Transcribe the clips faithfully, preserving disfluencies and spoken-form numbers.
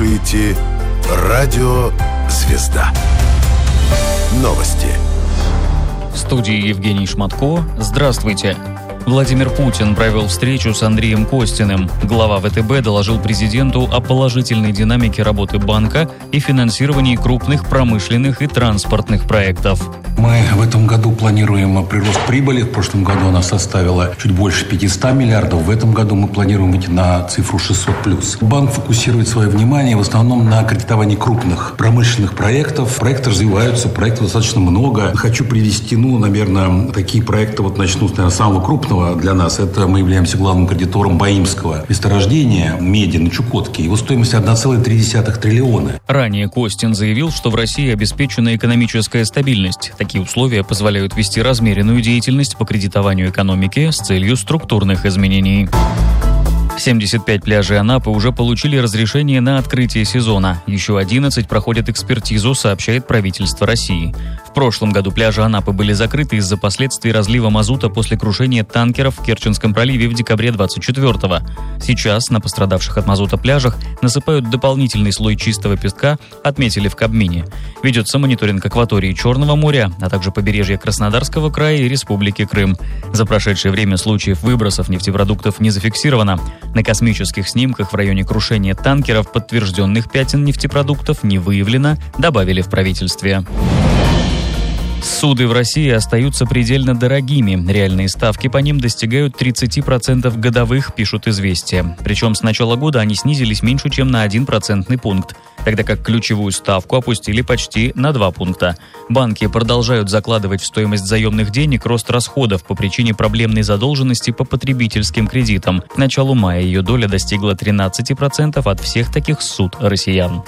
слушаете «Радио Звезда». Новости. В студии Евгений Шматко. Здравствуйте. Владимир Путин провел встречу с Андреем Костиным. Глава ВТБ доложил президенту о положительной динамике работы банка и финансировании крупных промышленных и транспортных проектов. Мы в этом году планируем прирост прибыли. В прошлом году она составила чуть больше пятьсот миллиардов. В этом году мы планируем выйти на цифру шестьсот плюс. Банк фокусирует свое внимание в основном на кредитовании крупных промышленных проектов. Проекты развиваются, проектов достаточно много. Хочу привести, ну, наверное, такие проекты, вот начну, наверное, с самого крупного для нас. Это мы являемся главным кредитором Баимского месторождения меди на Чукотке. Его стоимость одна целая три десятых триллиона. Ранее Костин заявил, что в России обеспечена экономическая стабильность. Такие условия позволяют вести размеренную деятельность по кредитованию экономики с целью структурных изменений. семьдесят пять пляжей Анапы уже получили разрешение на открытие сезона. Еще одиннадцать проходят экспертизу, сообщает правительство России. В прошлом году пляжи Анапы были закрыты из-за последствий разлива мазута после крушения танкеров в Керченском проливе в декабре двадцать четвёртого. Сейчас на пострадавших от мазута пляжах насыпают дополнительный слой чистого песка, отметили в Кабмине. Ведется мониторинг акватории Черного моря, а также побережья Краснодарского края и Республики Крым. За прошедшее время случаев выбросов нефтепродуктов не зафиксировано. На космических снимках в районе крушения танкеров подтвержденных пятен нефтепродуктов не выявлено, добавили в правительстве. Суды в России остаются предельно дорогими. Реальные ставки по ним достигают тридцать процентов годовых, пишут «Известия». Причем с начала года они снизились меньше, чем на один процентный пункт, тогда как ключевую ставку опустили почти на два пункта. Банки продолжают закладывать в стоимость заемных денег рост расходов по причине проблемной задолженности по потребительским кредитам. К началу мая ее доля достигла тринадцать процентов от всех таких суд россиян.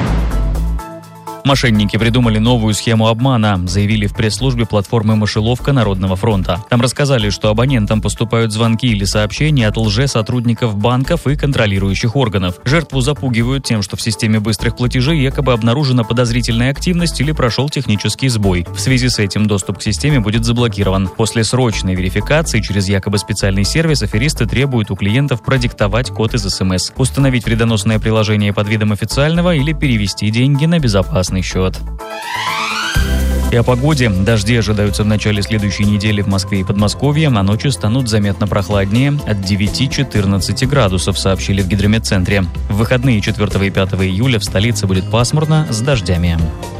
Мошенники придумали новую схему обмана, заявили в пресс-службе платформы «Мышеловка» Народного фронта. Там рассказали, что абонентам поступают звонки или сообщения от лже-сотрудников банков и контролирующих органов. Жертву запугивают тем, что в системе быстрых платежей якобы обнаружена подозрительная активность или прошел технический сбой. В связи с этим доступ к системе будет заблокирован. После срочной верификации через якобы специальный сервис аферисты требуют у клиентов продиктовать код из СМС, установить вредоносное приложение под видом официального или перевести деньги на безопасность счет. И о погоде. Дожди ожидаются в начале следующей недели в Москве и Подмосковье, а ночью станут заметно прохладнее от девяти-четырнадцати градусов, сообщили в Гидрометцентре. В выходные четвёртого и пятого июля в столице будет пасмурно с дождями.